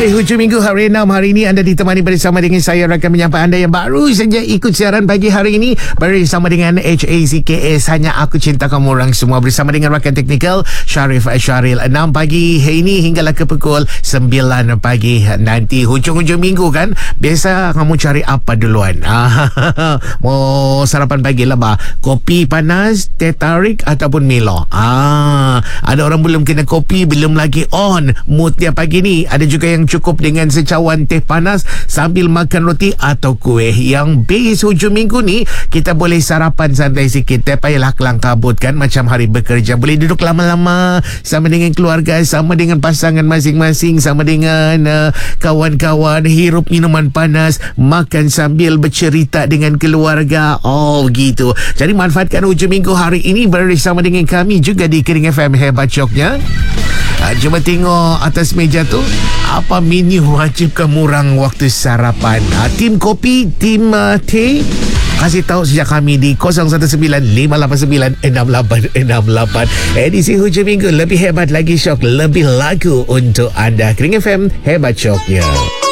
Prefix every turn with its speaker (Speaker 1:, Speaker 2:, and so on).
Speaker 1: Hari hujung minggu, hari 6. Hari ini anda ditemani bersama dengan saya, rakan menyapa anda yang baru saja ikut siaran pagi hari ini bersama dengan HAZKS. Hanya aku cinta kamu orang semua, bersama dengan rakan teknikal Syarif Syaril. 6 pagi hari ini hinggalah ke pukul 9 pagi nanti. Hujung-hujung minggu kan, biasa kamu cari apa duluan? Mau sarapan pagi lah bah, kopi panas, teh tarik ataupun Milo. Ada orang belum kena kopi, belum lagi on mood dia pagi ni. Ada juga yang cukup dengan secawan teh panas sambil makan roti atau kuih. Yang base hujung minggu ni, kita boleh sarapan santai sikit. Tak payahlah kelang kabut kan, macam hari bekerja. Boleh duduk lama-lama sama dengan keluarga, sama dengan pasangan masing-masing, sama dengan kawan-kawan, hirup minuman panas, makan sambil bercerita dengan keluarga. Oh gitu. Jadi manfaatkan hujung minggu hari ini bersama dengan kami juga di Kering FM Hebat Joknya. Cuba tengok atas meja tu, apa menu wajib kamu orang waktu sarapan? Tim kopi, tim teh, kasih tahu sejak kami di 0195896868. Edisi hujung minggu, lebih hebat lagi syok, lebih lagu untuk anda. Kering FM Hebat Syoknya.